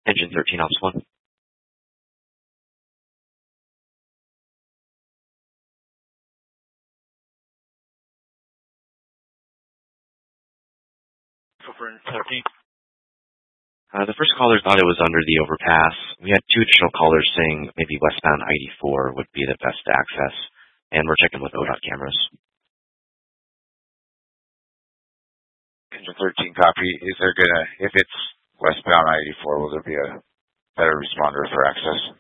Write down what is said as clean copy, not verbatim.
Engine 13, Ops 1. For 13. The first caller thought it was under the overpass. We had two additional callers saying maybe westbound I-84 would be the best to access, and we're checking with ODOT cameras. Engine 13, copy. Is there if it's westbound I-84, will there be a better responder for access?